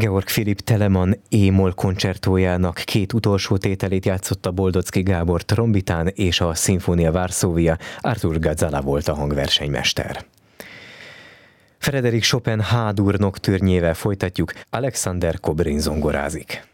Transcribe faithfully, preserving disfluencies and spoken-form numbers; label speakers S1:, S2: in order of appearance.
S1: Georg Philipp Telemann é-moll koncertójának két utolsó tételét játszotta Boldocki Gábor trombitán, és a Sinfonia Varsóvia Artur Gazala volt a hangversenymester. Frédéric Chopin H-dur noktürnjével folytatjuk, Alexander Kobrin zongorázik.